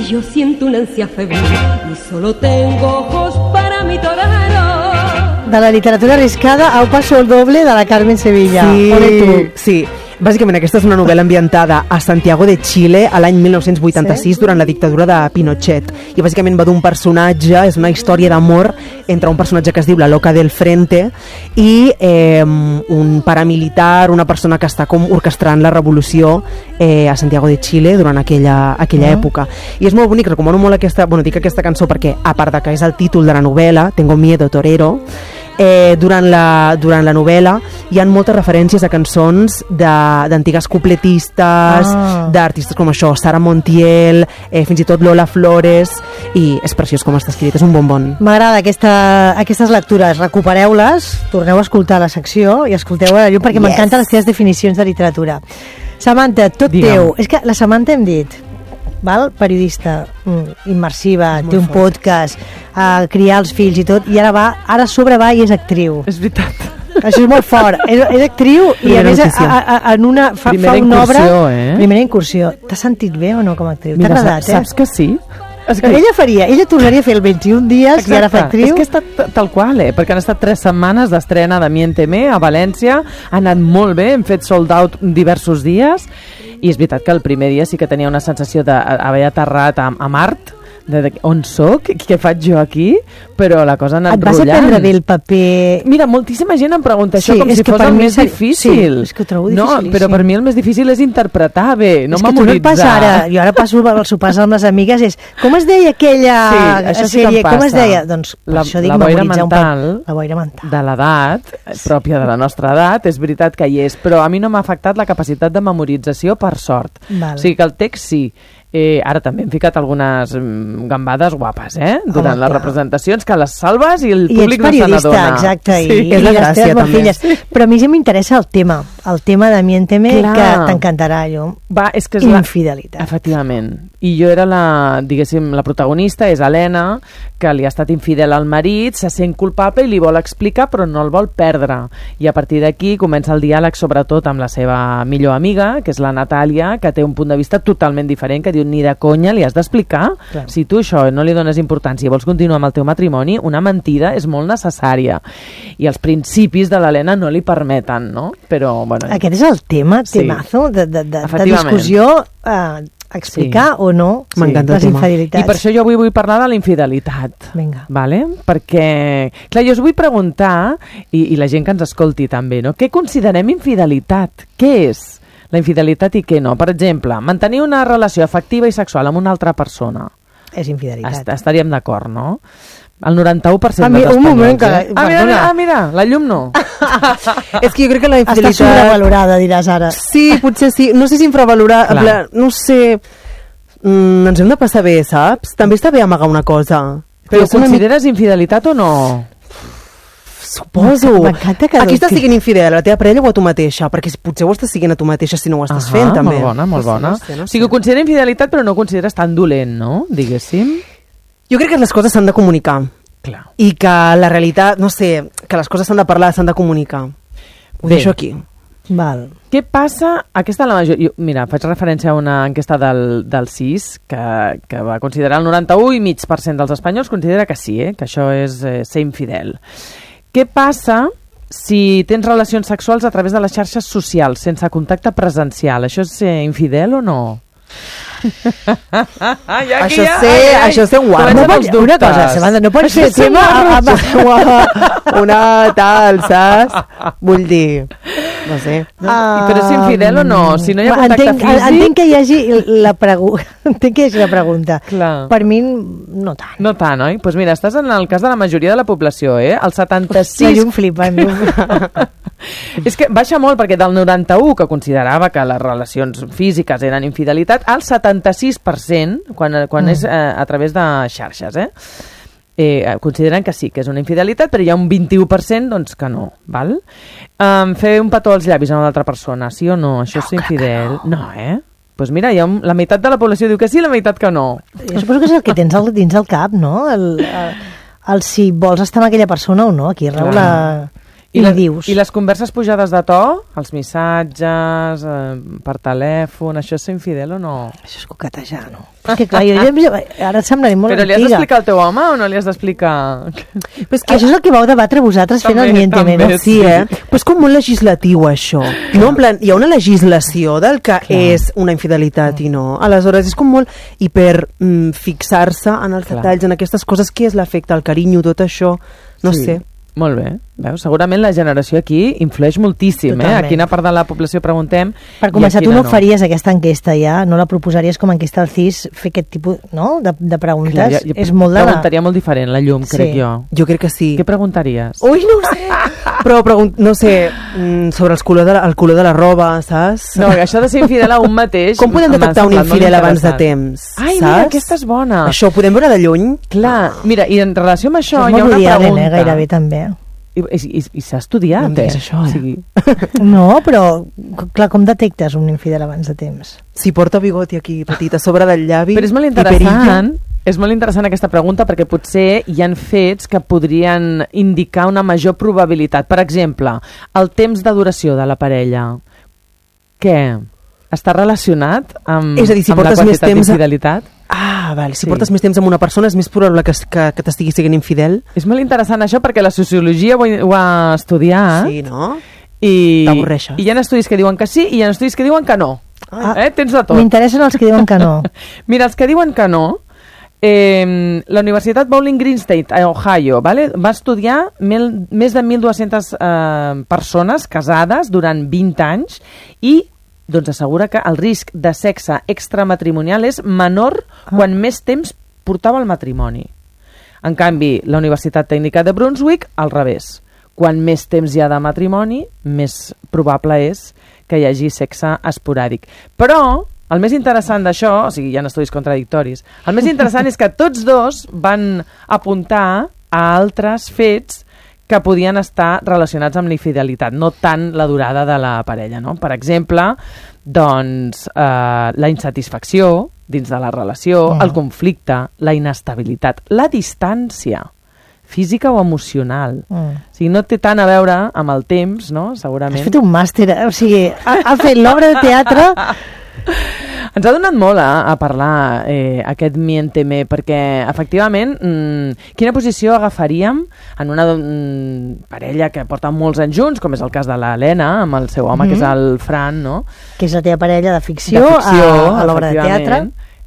yo siento una ansia febril y solo tengo ojos para mi torero. De la literatura arriscada a Paso el doble de la Carmen Sevilla. Sí, Ole tu. sí. Bàsicament aquesta és una novel·la ambientada a Santiago de Chile a l'any 1986 durant la dictadura de Pinochet i bàsicament va d'un personatge, és una història d'amor entre un personatge que es diu la Loca del Frente i un paramilitar, una persona que està com orquestrant la revolució a Santiago de Chile durant aquella època. I és molt bonic, recomano molt dic aquesta cançó perquè a part de que és el títol de la novel·la, Tengo miedo torero, durant la novel·la hi ha moltes referències a cançons d'antigues cupletistes, d'artistes com això, Sara Montiel, fins i tot Lola Flores, i és preciós com està escrit, és un bonbon. M'agrada aquestes lectures, recupereu-les, torneu a escoltar la secció i escolteu la llum perquè m'encanten les teves definicions de literatura. Samantha, tot teu. És que la Samantha hem dit, val? Periodista, immersiva, té un podcast, criar els fills i tot, i ara a sobre va i és actriu. És veritat. Això és molt fort. És actriu i a més en una fa una obra... Primera incursió. T'has sentit bé o no com a actriu? T'ha agradat, Saps que sí? Ella tornaria a fer el 21 dies. Exacte. I ara fa actriu. És que ha estat tal qual, perquè han estat 3 setmanes d'estrena de Miénteme a València, ha anat molt bé, hem fet sold out diversos dies, i és veritat que el primer dia sí que tenia una sensació d'haver aterrat a Mart, on soc, què faig jo aquí, però la cosa ha anat rotllant. Et vas aprendre bé el paper... Mira, moltíssima gent em pregunta això com si fos el més difícil. Sí, és que ho trobo difícil. No, però per mi el més difícil és interpretar bé, no memoritzar. Jo ara passo els sopars amb les amigues, com es deia aquella sèrie? Com es deia? Doncs per això dic memoritzar un paper. La boira mental de l'edat, pròpia de la nostra edat, és veritat que hi és, però a mi no m'ha afectat la capacitat de memorització, per sort. O sigui que el text sí. Ara també hem ficat algunes gambades guapes, durant les representacions, que les salves i el públic no se n'adona. I ets periodista, exacte, i és la gràcia també. Però a mi ja m'interessa el tema de Miénteme, que t'encantarà allò. És que és infidelitat. Efectivament. I jo era la protagonista, és Helena, que li ha estat infidel al marit, se sent culpable i li vol explicar, però no el vol perdre. I a partir d'aquí comença el diàleg, sobretot amb la seva millor amiga, que és la Natàlia, que té un punt de vista totalment diferent, que diu, ni de conya li has d'explicar. Si tu això no li dones importància i vols continuar amb el teu matrimoni, una mentida és molt necessària. I els principis de l'Helena no li permeten, no? Però, bueno... Aquest és el temazo de discussió... explicar o no les infidelitats. I per això jo avui vull parlar de la infidelitat. Vinga. Vale? Perquè, clar, jo us vull preguntar, i la gent que ens escolti també, no? Què considerem infidelitat? Què és la infidelitat i què no? Per exemple, mantenir una relació afectiva i sexual amb una altra persona. És infidelitat. Estaríem d'acord, no? El 91% dels espanyols. Un moment, que... mira, la llum no. És que jo crec que la infidelitat... Està sobrevalorada, diràs ara. Sí, potser sí. No sé si infravalorada, no sé... ens hem de passar bé, saps? També està bé amagar una cosa. Però consideres infidelitat o no? Suposo. M'encanta que... Aquí estàs siguent infidel, a la teva parella o a tu mateixa? Perquè potser ho estàs siguent a tu mateixa si no ho estàs fent, també. Molt bona. O sigui, ho considera infidelitat, però no ho consideres tan dolent, no? Diguéssim. Jo crec que les coses s'han de comunicar. Clar. I que la realitat, no sé, que les coses s'han de parlar, s'han de comunicar. Ho deixo aquí. Val. Què passa? Aquesta la majoria... Mira, faig referència a una enquesta del CIS que va considerar el 91,5% dels espanyols considera que sí, que això és ser infidel. Què passa si tens relacions sexuals a través de les xarxes socials, sense contacte presencial? Això és ser infidel o no? Això sé guarda. Una cosa, Samantha, no pots fer tema una tal, saps? Vull dir, no sé. Però és infidel o no? Si no hi ha contacte físic... Entenc que hi hagi la pregunta. Per mi, no tant. No tant, oi? Doncs mira, estàs en el cas de la majoria de la població, El 76... La llum flipa. És que baixa molt, perquè del 91, que considerava que les relacions físiques eren infidelitat, al 76%, quan és a través de xarxes, consideren que sí, que és una infidelitat, però hi ha un 21% doncs, que no, val? Fer un petó als llavis a una altra persona, sí o no? Això és infidel? No, Doncs mira, la meitat de la població diu que sí, la meitat que no. Jo suposo que és el que tens dins el cap, no? El si vols estar amb aquella persona o no, aquí rau la... i li dius. I les converses pujades de to, els missatges, per telèfon, això és ser infidel o no? Això és coquetejar, no? Perquè clar, ara et semblaré molt Però li has d'explicar al teu home o no li has d'explicar? Però és que això és el que vau debatre vosaltres fent el miénteme, no? Sí, però és com molt legislatiu, això. No, en plan, hi ha una legislació del que és una infidelitat i no. Aleshores, és com molt... I per fixar-se en els detalls, en aquestes coses, què és l'efecte, el carinyo, tot això, no sé. Molt bé. Veus? Segurament la generació aquí influeix moltíssim. A quina part de la població preguntem. Per començar, tu no faries aquesta enquesta ja, no la proposaries com a enquesta al CIS, fer aquest tipus de preguntes. Clar, és molt preguntaria molt diferent, la llum, crec jo. Jo crec que sí. Què preguntaries? Ui, no ho sé! Però no sé, sobre el color de la roba, saps? No, això de ser infidel a un mateix... Com podem detectar un infidel abans de temps? Ai, mira, aquesta és bona. Això ho podem veure de lluny? Clar, mira, i en relació amb això hi ha una pregunta. Gairebé també. I s'ha estudiat, no això, o sigui... No, però, clar, com detectes un infidel abans de temps? Si porta bigoti aquí petit a sobre del llavi... Però és molt interessant, aquesta pregunta, perquè potser hi han fets que podrien indicar una major probabilitat. Per exemple, el temps de duració de la parella. Què? Està relacionat amb, és a dir, si amb la quantitat d'infidelitat? Vale. Si portes més temps amb una persona és més probable que t'estigui sent infidel. És molt interessant això perquè la sociologia ho ha estudiat. Sí, no? I t'avorreixes. hi ha estudis que diuen que sí i hi ha estudis que diuen que no. Tens de tot. M'interessen els que diuen que no. Mira, els que diuen que no, la Universitat Bowling Green State a Ohio va estudiar més de 1.200 persones casades durant 20 anys i doncs assegura que el risc de sexe extramatrimonial és menor quan més temps portava el matrimoni. En canvi, la Universitat Tècnica de Brunswick, al revés. Quan més temps hi ha de matrimoni, més probable és que hi hagi sexe esporàdic. Però el més interessant d'això, o sigui, hi ha estudis contradictoris, el més interessant és que tots dos van apuntar a altres fets que podien estar relacionats amb la infidelitat, no tant la durada de la parella, no? Per exemple, doncs, la insatisfacció dins de la relació, el conflicte, la inestabilitat, la distància física o emocional. O sigui, no té tant a veure amb el temps, no? Segurament. Has fet un màster, o sigui, ha fet l'obra de teatre... Ens ha donat molt a parlar aquest miénteme, perquè efectivament quina posició agafaríem en una parella que porta molts anys junts, com és el cas de l'Helena amb el seu home, que és el Fran, no? Que és la teva parella de ficció a l'obra de teatre.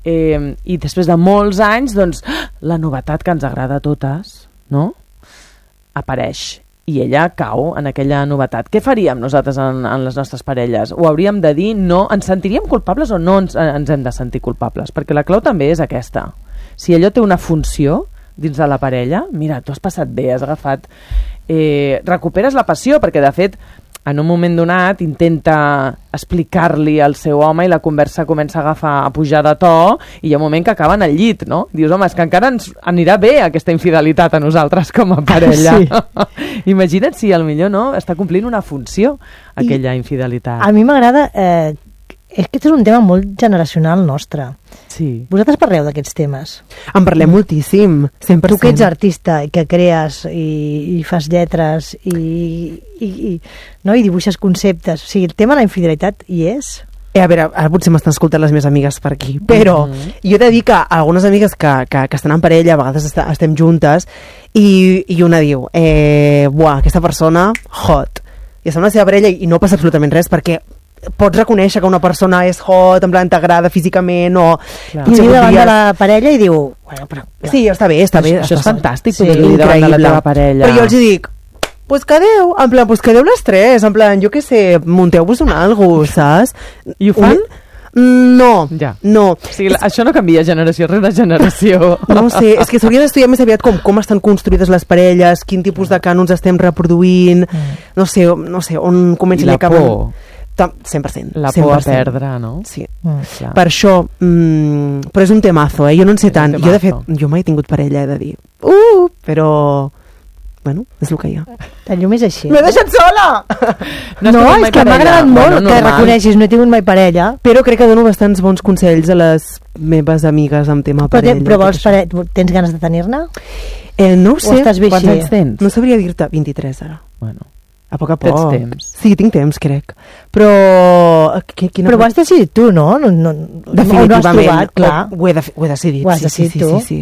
I després de molts anys, doncs, la novetat que ens agrada a totes, no? Apareix. I ella cau en aquella novetat. Què faríem nosaltres en les nostres parelles? Ho hauríem de dir no? Ens sentiríem culpables o no ens hem de sentir culpables? Perquè la clau també és aquesta. Si allò té una funció dins de la parella, mira, tu has passat bé, has agafat... recuperes la passió, perquè de fet en un moment donat intenta explicar-li al seu home i la conversa comença a pujar de to i hi ha un moment que acaben al llit, no? Dius, home, és que encara ens anirà bé aquesta infidelitat a nosaltres com a parella. Sí. Imagina't si potser no està complint una funció aquella infidelitat. A mi m'agrada... és que és un tema molt generacional nostre. Sí. Vosaltres parleu d'aquests temes? En parlem moltíssim, 100%. Tu que ets artista i que crees i fas lletres i dibuixes conceptes, o sigui, el tema de la infidelitat hi és? A veure, ara potser m'estan escoltant les meves amigues per aquí, però jo he de dir que algunes amigues que estan en parella, a vegades estem juntes, i una diu, aquesta persona, hot. I està amb la seva parella i no passa absolutament res, perquè pots reconèixer que una persona és hot, en plan t'agrada físicament o... I diu davant de la parella i diu... Bueno, però, sí, està bé. Això és fantàstic, poder dir davant de la teva parella. Però jo els dic, pues quedeu, en plan, pues quedeu les tres, en plan, jo què sé, munteu-vos un algo, saps? I ho fan? No, ja. No. O sigui, això no canvia generació rere generació. No sé, és que s'hauria d'estudiar més aviat com estan construïdes les parelles, quin tipus de cànons estem reproduint, no sé, on comença i acaba... 100%. La por a perdre, no? Sí. Per això, però és un temazo, jo no en sé tant. Jo, de fet, jo mai he tingut parella, he de dir. Però, bueno, és el que hi ha. El llum és així. M'he deixat sola! No, és que m'ha agradat molt que reconeixis, no he tingut mai parella. Però crec que dono bastants bons consells a les meves amigues amb tema parella. Però tens ganes de tenir-ne? No ho sé. O estàs bé així? Quants anys tens? No sabria dir-te, 23 ara. Bueno. A poc a poc. Tens temps. Sí, tinc temps, crec. Però... Però ho has decidit tu, no? Definitivament. No has trobat, clar. Ho he decidit. Ho has decidit tu. Sí.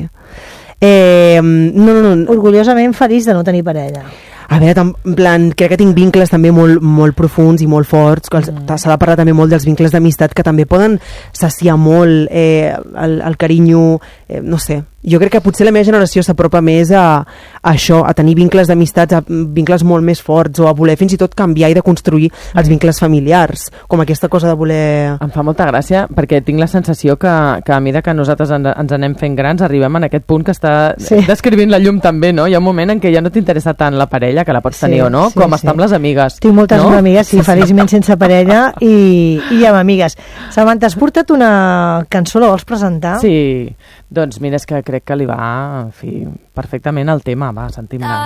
No. Orgullosament feliç de no tenir parella. A veure, en plan, crec que tinc vincles també molt profuns i molt forts, que s'ha de parlar també molt dels vincles d'amistat que també poden saciar molt el carinyo, no sé. Jo crec que potser la meva generació s'apropa més a això, a tenir vincles d'amistats, a vincles molt més forts, o a voler fins i tot canviar i de construir els vincles familiars, com aquesta cosa de voler... Em fa molta gràcia perquè tinc la sensació que a mesura que nosaltres ens anem fent grans arribem en aquest punt que està descrivint la llum també, no? Hi ha un moment en què ja no t'interessa tant la parella, que la pots tenir o no, com estar amb les amigues. Tinc moltes amigues, sí, feliçment sense parella i amb amigues. Samantha, has portat una cançó, la vols presentar? Sí, doncs mira, és que crec que li va, en fi, perfectament al tema, va, sentim-la.